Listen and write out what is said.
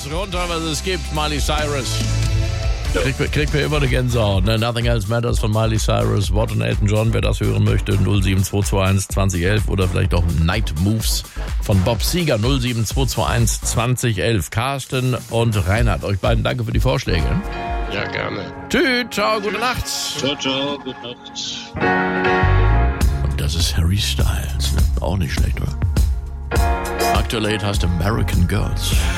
runter, was es gibt, Miley Cyrus. Kriegt mir immer eine Gänsehaut. Ne? Nothing Else Matters von Miley Cyrus, Watt und Elton John, wer das hören möchte, 07221 2011 oder vielleicht auch Night Moves von Bob Seger, 07221 2011. Carsten und Reinhard, euch beiden danke für die Vorschläge. Ja, gerne. Tschüss, ciao, gute Nacht. Ciao, gute Nacht. Und das ist Harry Styles, ne? Auch nicht schlecht, oder? Aktuell heißt American Girls.